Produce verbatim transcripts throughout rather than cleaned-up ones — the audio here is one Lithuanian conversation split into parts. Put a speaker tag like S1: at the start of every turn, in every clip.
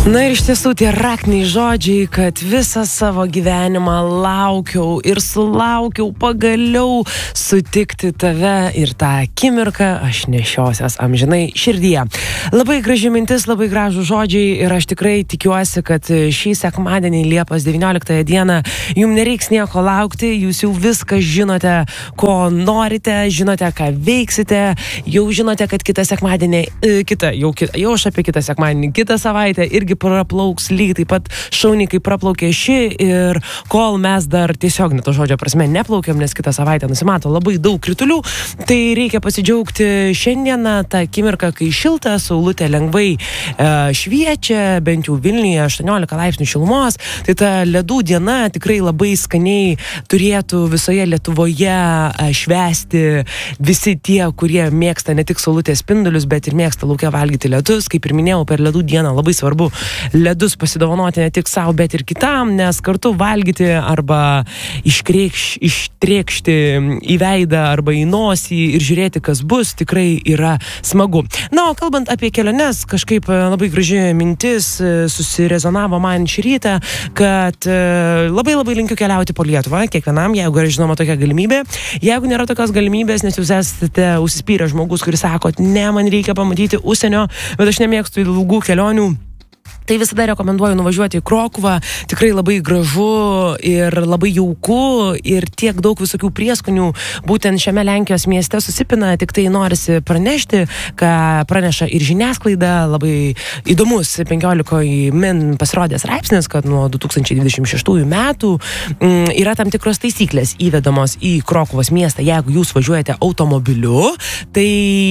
S1: Na ir iš tiesų tie raktiniai žodžiai, kad visą savo gyvenimą laukiau ir sulaukiau pagaliau sutikti tave ir tą akimirką aš nešiosiuos amžinai širdyje. Labai graži mintis, labai gražų žodžiai ir aš tikrai tikiuosi, kad šį sekmadienį Liepos devynioliktąją dieną jums nereiks nieko laukti, jūs jau viską žinote, ko norite, žinote, ką veiksite, jau žinote, kad kitą sekmadienį, kitą, jau, jau aš apie kitą sekmadienį, kitą savaitę irgi praplauks lygiai taip pat šauniai, kaip praplaukė ši ir kol mes dar tiesiog ne to žodžio prasme neplaukiam, nes kitą savaitę nusimato labai daug kritulių, tai reikia pasidžiaugti šiandieną tą akimirką, kai šilta, saulutė lengvai e, šviečia, bent jau Vilniuje aštuoniolika laipsnių šilumos, tai ta ledų diena tikrai labai skaniai turėtų visoje Lietuvoje švęsti visi tie, kurie mėgsta ne tik saulutės spindulius, bet ir mėgsta lauke valgyti ledus. Kaip ir minėjau, per ledų dieną labai svarbu ledus pasidovanoti ne tik savo, bet ir kitam, nes kartu valgyti arba iškreikš, ištrėkšti į veidą arba į nosį ir žiūrėti, kas bus, tikrai yra smagu. Na, o kalbant apie keliones, kažkaip labai graži mintis susirezonavo man šį rytą, kad labai labai linkiu keliauti po Lietuvą, kiekvienam, jeigu yra žinoma tokia galimybė. Jeigu nėra tokios galimybės, nes jūs esate užsispyrę žmogus, kuris sako, ne, man reikia pamatyti užsienio, bet aš nemėgstu ilgų kelionių, tai visada rekomenduoju nuvažiuoti į Krokuvą, tikrai labai gražu ir labai jauku ir tiek daug visokių prieskonių būtent šiame Lenkijos mieste susipina, tik tai norisi pranešti, ką praneša ir žiniasklaida, labai įdomus penkiolikoje min pasirodęs straipsnis, kad nuo du tūkstančiai dvidešimt šeštųjų metų m, yra tam tikros taisyklės įvedamos į Krokuvos miestą, jeigu jūs važiuojate automobiliu, tai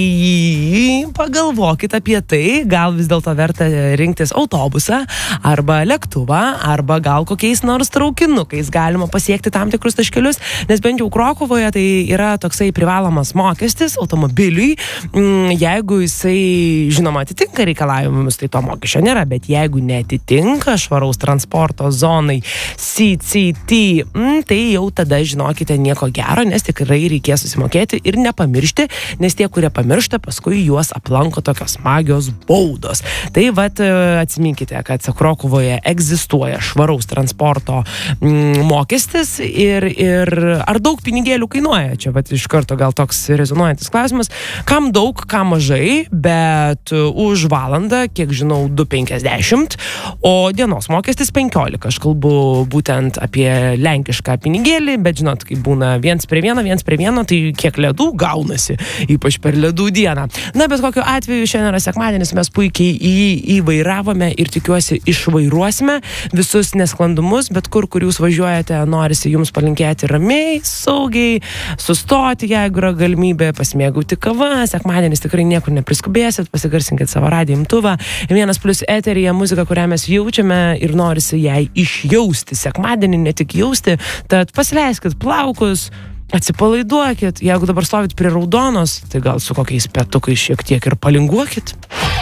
S1: pagalvokit apie tai, gal vis dėlto verta rinktis automobilį autobusą, arba lėktuvą, arba gal kokiais nors traukinukais galima pasiekti tam tikrus taškelius, nes bent jau Krokuvoje tai yra toksai privalomas mokestis automobiliui, jeigu jisai, žinoma, atitinka reikalavimus, tai to mokesčio nėra, bet jeigu netitinka švaraus transporto zonai C C T, tai jau tada žinokite nieko gero, nes tikrai reikės susimokėti ir nepamiršti, nes tie, kurie pamiršta, paskui juos aplanko tokios smagios baudos. Tai vat atsiminkite, kad Krokuvoje egzistuoja švaraus transporto mm, mokestis ir, ir ar daug pinigėlių kainuoja? Čia vat iš karto gal toks rezonuojantis klausimas. Kam daug, kam mažai, bet už valandą, kiek žinau, du penkiasdešimt, o dienos mokestis penkiolika. Aš kalbu būtent apie lenkišką pinigėlį, bet žinot, kai būna viens prie vieno, viens prie vieno, tai kiek ledų gaunasi, ypač per ledų dieną. Na, bet kokiu atveju šiandien yra sekmadienis, mes puikiai jį įvairavome ir tikiuosi išvairuosime visus nesklandumus, bet kur, kur jūs važiuojate, norisi jums palinkėti ramiai, saugiai, sustoti, jeigu yra galimybė, pasimėgauti kava, sekmadienis tikrai niekur nepriskubėsit, pasigarsinkit savo radijo imtuvą, vienas plus eteryje muzika, kurią mes jaučiame ir norisi jai išjausti, sekmadienį ne tik jausti, tad pasileiskit plaukus, atsipalaiduokit, jeigu dabar stovit prie raudonos, tai gal su kokiais petukais šiek tiek ir palinguokit.